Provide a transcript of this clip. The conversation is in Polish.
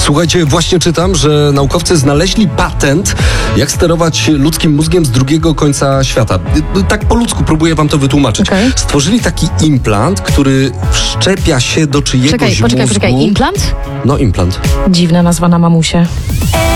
Słuchajcie, właśnie czytam, że naukowcy znaleźli patent, jak sterować ludzkim mózgiem z drugiego końca świata. Tak po ludzku próbuję wam to wytłumaczyć. Okay. Stworzyli taki implant, który wszczepia się do czyjegoś mózgu. Poczekaj. Implant? No, implant. Dziwna nazwa na mamusie.